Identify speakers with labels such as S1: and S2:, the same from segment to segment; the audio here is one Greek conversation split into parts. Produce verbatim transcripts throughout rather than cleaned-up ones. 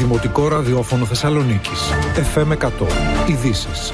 S1: Δημοτικό Ραδιόφωνο Θεσσαλονίκης. εφ εμ εκατό. Ειδήσεις.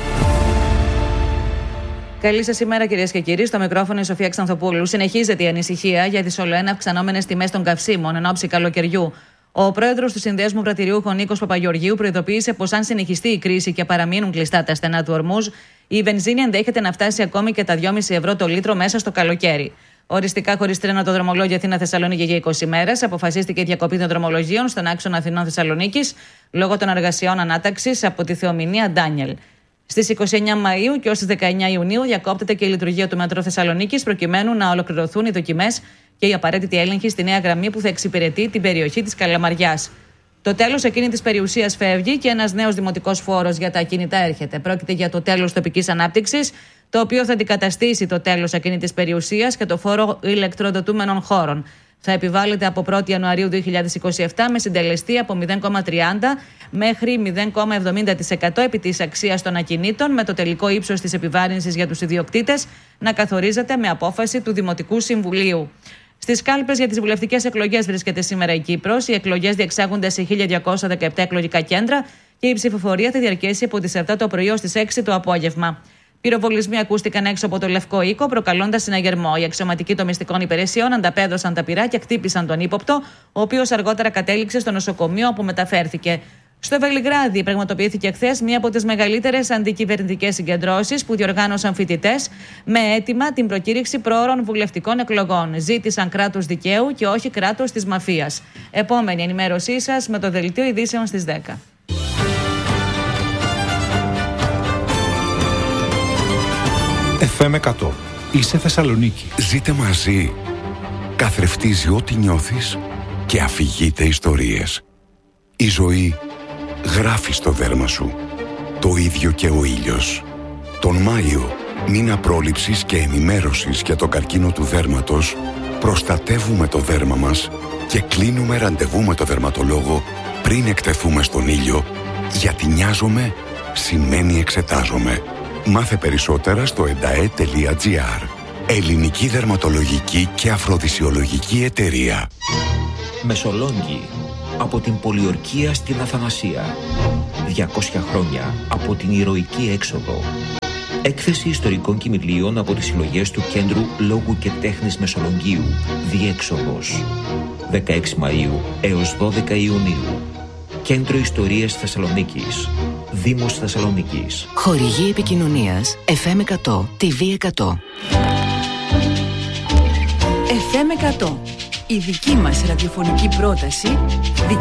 S2: Καλή σας ημέρα, κυρίες και κύριοι. Στο μικρόφωνο η Σοφία Ξανθοπούλου. Συνεχίζεται η ανησυχία για τις ολοένα αυξανόμενες τιμές των καυσίμων εν ώψη καλοκαιριού. Ο πρόεδρος του Συνδέσμου Πρατηριούχων, Νίκος Παπαγεωργίου, προειδοποίησε πως αν συνεχιστεί η κρίση και παραμείνουν κλειστά τα στενά του Ορμούζ, η βενζίνη ενδέχεται να φτάσει ακόμη και τα δυόμισι ευρώ το λίτρο μέσα στο καλοκαίρι. Οριστικά χωρίς τρένα το δρομολόγιο Αθήνα-Θεσσαλονίκη για είκοσι μέρες, αποφασίστηκε η διακοπή των δρομολογίων στον άξονα Αθηνών-Θεσσαλονίκης λόγω των εργασιών ανάταξης από τη Θεομηνία Ντάνιελ. Στις είκοσι εννέα Μαΐου και ως τις δεκαεννέα Ιουνίου διακόπτεται και η λειτουργία του Μετρό Θεσσαλονίκης προκειμένου να ολοκληρωθούν οι δοκιμές και η απαραίτητη έλεγχη στη νέα γραμμή που θα εξυπηρετεί την περιοχή της Καλαμαριάς. Το τέλος εκείνη της περιουσίας φεύγει και ένας νέος δημοτικός φόρος για τα ακίνητα έρχεται. Πρόκειται για το τέλος τοπικής ανάπτυξης, το οποίο θα αντικαταστήσει το τέλος εκείνη της περιουσίας και το φόρο ηλεκτροδοτούμενων χώρων. Θα επιβάλλεται από πρώτη Ιανουαρίου δύο χιλιάδες είκοσι επτά με συντελεστή από μηδέν κόμμα τριάντα μέχρι μηδέν κόμμα εβδομήντα τοις εκατό επί της αξίας των ακινήτων, με το τελικό ύψος της επιβάρυνσης για τους ιδιοκτήτες να καθορίζεται με απόφαση του Δημοτικού Συμβουλίου. Στις κάλπες για τις βουλευτικές εκλογές βρίσκεται σήμερα η Κύπρος. Οι εκλογές διεξάγονται σε χίλια διακόσια δεκαεπτά εκλογικά κέντρα και η ψηφοφορία θα διαρκέσει από τις επτά το πρωί ως τις έξι το απόγευμα. Πυροβολισμοί ακούστηκαν έξω από το Λευκό Οίκο, προκαλώντας συναγερμό. Οι αξιωματικοί των μυστικών υπηρεσιών ανταπέδωσαν τα πυρά και χτύπησαν τον ύποπτο, ο οποίος αργότερα κατέληξε στο νοσοκομείο όπου μεταφέρθηκε. Στο Βελιγράδι πραγματοποιήθηκε χθες μία από τις μεγαλύτερες αντικυβερνητικές συγκεντρώσεις που διοργάνωσαν φοιτητές με αίτημα την προκήρυξη προώρων βουλευτικών εκλογών. Ζήτησαν κράτος δικαίου και όχι κράτος της μαφίας. Επόμενη ενημέρωσή σας με το δελτίο ειδήσεων στις δέκα.
S1: εφ εμ εκατό. Είσαι Θεσσαλονίκη.
S3: Ζείτε μαζί. Καθρεφτίζει ό,τι νιώθεις και αφηγείται ιστορίες. Η ζωή γράφει στο δέρμα σου. Το ίδιο και ο ήλιος. Τον Μάιο, μήνα πρόληψης και ενημέρωσης για τον καρκίνο του δέρματος, προστατεύουμε το δέρμα μας και κλείνουμε ραντεβού με το δερματολόγο πριν εκτεθούμε στον ήλιο, γιατί νοιάζομαι σημαίνει εξετάζομαι. Μάθε περισσότερα στο ενταέ τελεία τζι άρ. Ελληνική Δερματολογική και Αφροδισιολογική Εταιρεία.
S4: Μεσολόγγι. Από την Πολιορκία στην Αθανασία. διακόσια χρόνια από την ηρωική έξοδο. Έκθεση ιστορικών κημηλίων από τις συλλογές του Κέντρου Λόγου και Τέχνης Μεσολογγίου. Διέξοδος. δεκαέξι Μαΐου έως δώδεκα Ιουνίου. Κέντρο Ιστορίας Θεσσαλονίκης. Δήμος Θεσσαλονίκης.
S5: Χορηγή επικοινωνίας εφ εμ εκατό, τι βι εκατό.
S6: εφ εμ εκατό. Η δική μας ραδιοφωνική πρόταση,